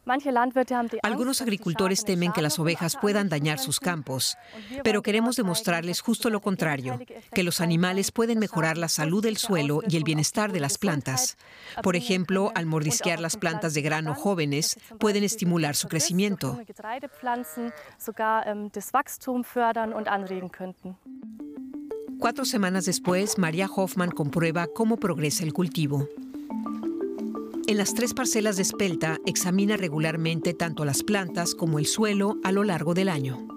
Algunos agricultores temen que las ovejas puedan dañar sus campos, pero queremos demostrarles justo lo contrario, que los animales pueden mejorar la salud del suelo y el bienestar de las plantas. Por ejemplo, al mordisquear las plantas de grano jóvenes, pueden estimular su crecimiento. 4 semanas después, María Hoffman comprueba cómo progresa el cultivo. En las 3 parcelas de espelta, examina regularmente tanto las plantas como el suelo a lo largo del año.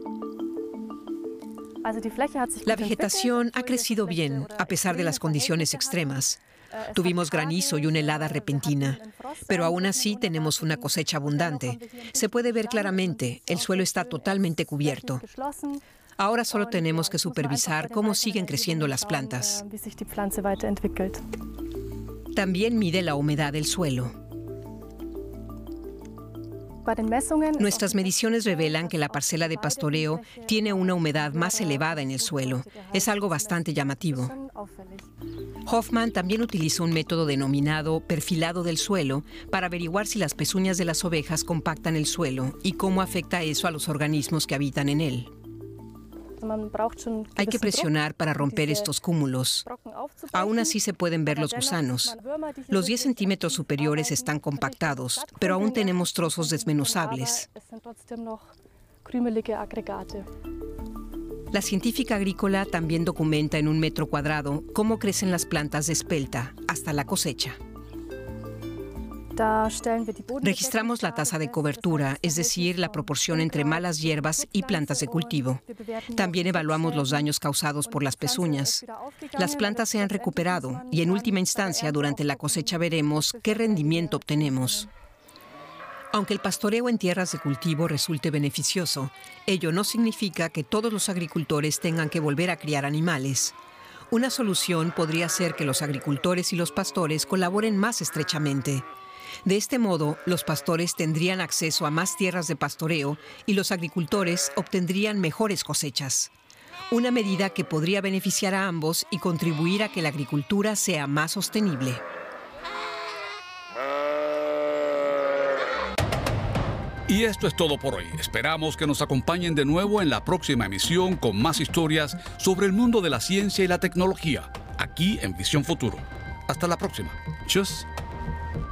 La vegetación ha crecido bien, a pesar de las condiciones extremas. Tuvimos granizo y una helada repentina, pero aún así tenemos una cosecha abundante. Se puede ver claramente, el suelo está totalmente cubierto. Ahora solo tenemos que supervisar cómo siguen creciendo las plantas. También mide la humedad del suelo. Nuestras mediciones revelan que la parcela de pastoreo tiene una humedad más elevada en el suelo. Es algo bastante llamativo. Hoffman también utiliza un método denominado perfilado del suelo para averiguar si las pezuñas de las ovejas compactan el suelo y cómo afecta eso a los organismos que habitan en él. Hay que presionar para romper estos cúmulos. Aún así se pueden ver los gusanos. Los 10 centímetros superiores están compactados, pero aún tenemos trozos desmenuzables. La científica agrícola también documenta en 1 metro cuadrado cómo crecen las plantas de espelta hasta la cosecha. Registramos la tasa de cobertura, es decir, la proporción entre malas hierbas y plantas de cultivo. También evaluamos los daños causados por las pezuñas. Las plantas se han recuperado y en última instancia, durante la cosecha veremos qué rendimiento obtenemos. Aunque el pastoreo en tierras de cultivo resulte beneficioso, ello no significa que todos los agricultores tengan que volver a criar animales. Una solución podría ser que los agricultores y los pastores colaboren más estrechamente. De este modo, los pastores tendrían acceso a más tierras de pastoreo y los agricultores obtendrían mejores cosechas. Una medida que podría beneficiar a ambos y contribuir a que la agricultura sea más sostenible. Y esto es todo por hoy. Esperamos que nos acompañen de nuevo en la próxima emisión con más historias sobre el mundo de la ciencia y la tecnología, aquí en Visión Futuro. Hasta la próxima. Tschüss.